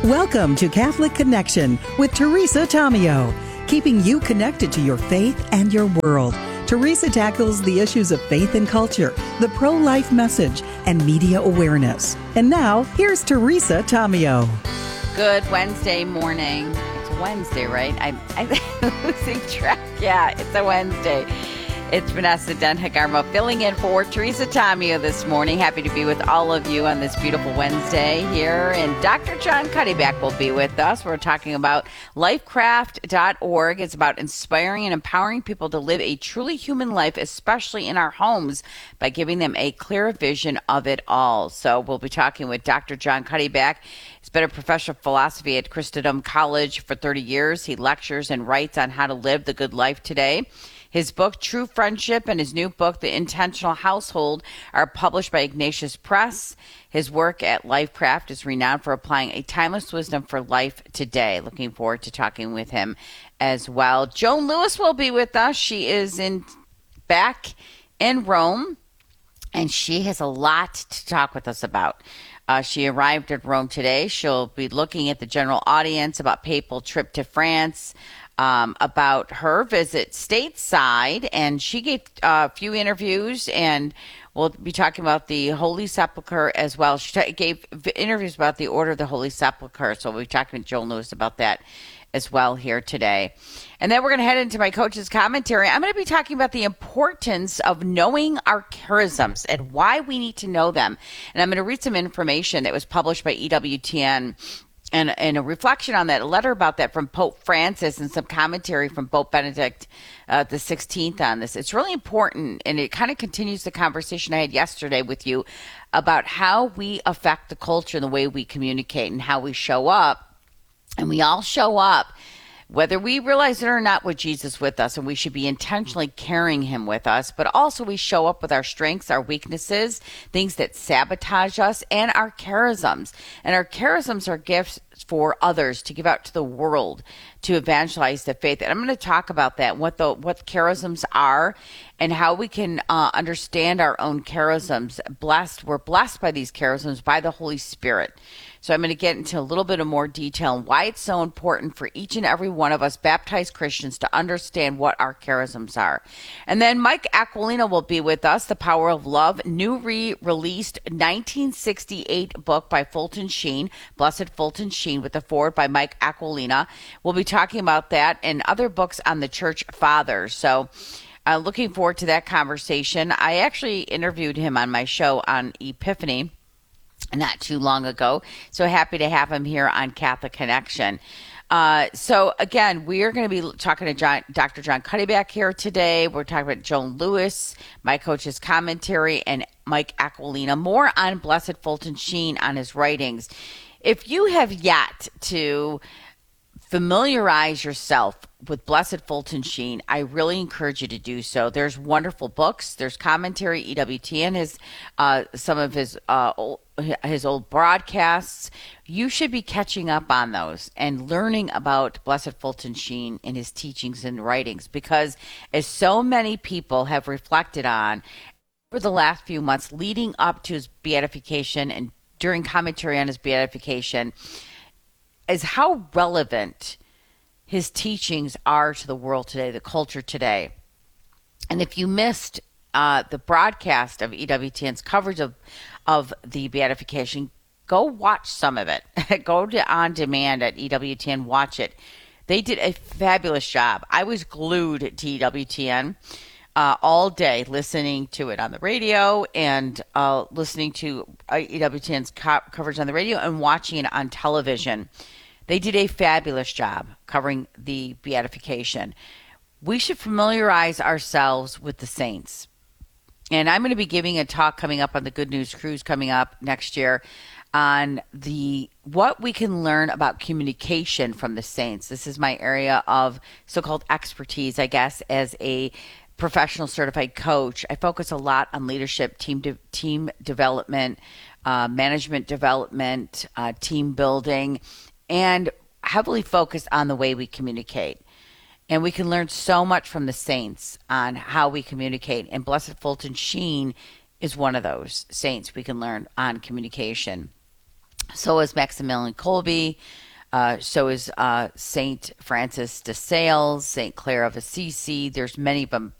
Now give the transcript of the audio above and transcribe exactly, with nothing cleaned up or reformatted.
Welcome to Catholic Connection with Teresa Tomeo, keeping you connected to your faith and your world. Teresa tackles the issues of faith and culture, the pro-life message, and media awareness. And now, here's Teresa Tomeo. Good Wednesday morning. It's Wednesday, right? I'm, I'm losing track. Yeah, it's a Wednesday. It's Vanessa Denhagarmo filling in for Teresa Tomeo this morning. Happy to be with all of you on this beautiful Wednesday here. And Doctor John Cuddeback will be with us. We're talking about lifecraft dot org. It's about inspiring and empowering people to live a truly human life, especially in our homes, by giving them a clear vision of it all. So we'll be talking with Doctor John Cuddeback. He's been a professor of philosophy at Christendom College for thirty years. He lectures and writes on how to live the good life today. His book, True Friendship, and his new book, The Intentional Household, are published by Ignatius Press. His work at Lifecraft is renowned for applying a timeless wisdom for life today. Looking forward to talking with him as well. Joan Lewis will be with us. She is in back in Rome, and she has a lot to talk with us about. Uh, she arrived at Rome today. She'll be looking at the general audience about papal trip to France, Um, about her visit stateside, and she gave uh, a few interviews, and we'll be talking about the Holy Sepulchre as well. She t- gave interviews about the Order of the Holy Sepulchre, so we'll be talking to Joan Lewis about that as well here today. And then we're going to head into my coach's commentary. I'm going to be talking about the importance of knowing our charisms and why we need to know them. And I'm going to read some information that was published by E W T N And, and a reflection on that, a letter about that from Pope Francis, and some commentary from Pope Benedict uh, the sixteenth on this. It's really important, and it kind of continues the conversation I had yesterday with you about how we affect the culture and the way we communicate and how we show up. And we all show up, whether we realize it or not, with Jesus with us, and we should be intentionally carrying him with us, but also we show up with our strengths, our weaknesses, things that sabotage us, and our charisms. And our charisms are gifts for others to give out to the world, to evangelize the faith. And I'm going to talk about that, what the what charisms are, and how we can uh, understand our own charisms. Blessed, we're blessed by these charisms by the Holy Spirit. So I'm going to get into a little bit of more detail on why it's so important for each and every one of us baptized Christians to understand what our charisms are. And then Mike Aquilina will be with us, The Power of Love, new re-released nineteen sixty-eight book by Fulton Sheen, Blessed Fulton Sheen, with a foreword by Mike Aquilina. We'll be talking about that and other books on the Church Fathers. So uh, looking forward to that conversation. I actually interviewed him on my show on Epiphany not too long ago. So happy to have him here on Catholic Connection. Uh, so again, we are going to be talking to John, Doctor John Cuddeback here today. We're talking about Joan Lewis, my coach's commentary, and Mike Aquilina. More on Blessed Fulton Sheen on his writings. If you have yet to familiarize yourself with Blessed Fulton Sheen, I really encourage you to do so. There's wonderful books. There's commentary. E W T N has uh, some of his uh, old, his old broadcasts. You should be catching up on those and learning about Blessed Fulton Sheen and his teachings and writings, because as so many people have reflected on over the last few months leading up to his beatification and during commentary on his beatification, is how relevant his teachings are to the world today, the culture today. And if you missed uh, the broadcast of E W T N's coverage of, of the beatification, go watch some of it. Go to on demand at E W T N, watch it. They did a fabulous job. I was glued to E W T N uh, all day, listening to it on the radio and uh, listening to uh, E W T N's co- coverage on the radio and watching it on television. They did a fabulous job covering the beatification. We should familiarize ourselves with the saints. And I'm going to be giving a talk coming up on the Good News Cruise coming up next year on the what we can learn about communication from the saints. This is my area of so-called expertise, I guess, as a professional certified coach. I focus a lot on leadership, team de- team development, uh, management development, uh, team building, and heavily focused on the way we communicate. And we can learn so much from the saints on how we communicate. And Blessed Fulton Sheen is one of those saints we can learn on communication. So is Maximilian Kolbe. Uh, so is uh, Saint Francis de Sales, Saint Clare of Assisi. There's many of them.